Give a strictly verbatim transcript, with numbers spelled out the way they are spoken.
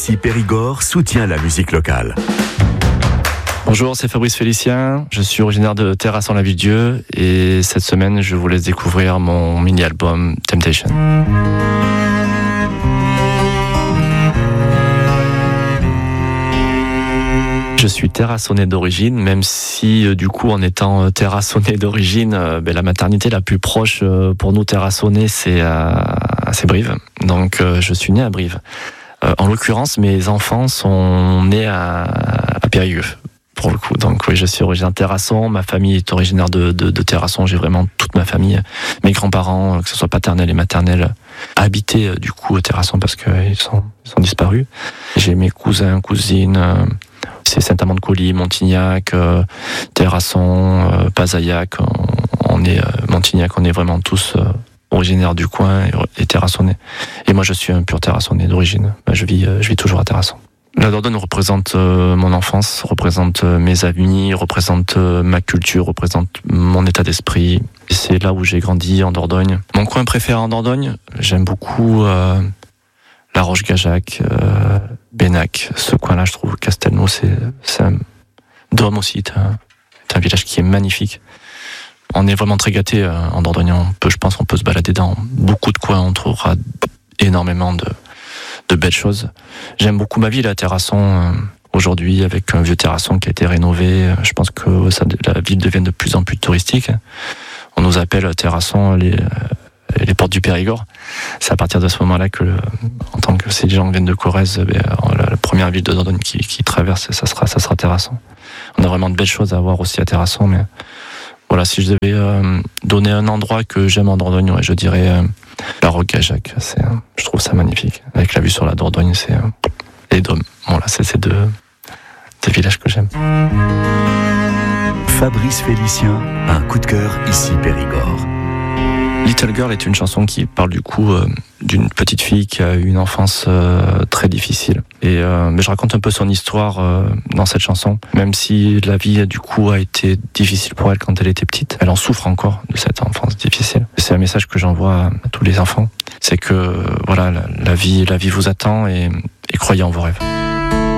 ici Périgord soutient la musique locale. Bonjour, c'est Fabrice Félicien, je suis originaire de Terrasson-la-Ville-Dieu et cette semaine je vous laisse découvrir mon mini-album Temptation. Je suis terrassonnais d'origine, même si euh, du coup en étant terrassonnais d'origine, euh, ben, la maternité la plus proche euh, pour nous terrassonnais c'est à, c'est Brive, donc euh, je suis né à Brive. Euh, en l'occurrence mes enfants sont nés à, à Périgueux. Pour le coup, donc oui, je suis originaire de Terrasson, ma famille est originaire de, de, de Terrasson, j'ai vraiment toute ma famille, mes grands-parents, que ce soit paternels et maternels, habitaient euh, du coup à Terrasson parce qu'ils sont, ils sont disparus. J'ai mes cousins, cousines, euh, c'est Saint-Amand-de-Coly, Montignac, euh, Terrasson, euh, Pazaillac, on, on est euh, Montignac, on est vraiment tous euh, originaires du coin et, et terrassonnais. Et moi je suis un pur terrassonnais d'origine, je vis, euh, je vis toujours à Terrasson. La Dordogne représente euh, mon enfance, représente euh, mes amis, représente euh, ma culture, représente mon état d'esprit. Et c'est là où j'ai grandi, en Dordogne. Mon coin préféré en Dordogne, j'aime beaucoup euh, la Roche-Gajac, euh, Bénac. Ce coin-là, je trouve, Castelnau, c'est, c'est un... Drôme aussi, c'est un, c'est un village qui est magnifique. On est vraiment très gâtés euh, en Dordogne. On peut, je pense qu'on peut se balader dans beaucoup de coins, on trouvera énormément de... de belles choses. J'aime beaucoup ma ville à Terrasson euh, aujourd'hui avec un vieux Terrasson qui a été rénové. Je pense que ça, la ville devient de plus en plus touristique. On nous appelle Terrasson les, les portes du Périgord. C'est à partir de ce moment-là que, en tant que si les gens viennent de Corrèze, ben, la, la première ville de Dordogne qui, qui traverse, ça sera, ça sera Terrasson. On a vraiment de belles choses à voir aussi à Terrasson, mais voilà, si je devais euh, donner un endroit que j'aime en Dordogne, ouais, je dirais euh, la Roque-Gajac. C'est, euh, je trouve ça magnifique. Avec la vue sur la Dordogne, c'est euh, et les Dômes. Voilà, c'est ces deux, deux villages que j'aime. Fabrice Félicien, un coup de cœur ici Périgord. Little Girl est une chanson qui parle du coup euh, d'une petite fille qui a eu une enfance euh, très difficile. Et euh, mais je raconte un peu son histoire euh, dans cette chanson. Même si la vie du coup a été difficile pour elle quand elle était petite, elle en souffre encore de cette enfance difficile. C'est un message que j'envoie à, à tous les enfants. C'est que voilà, la, la vie, la vie vous attend et, et croyez en vos rêves.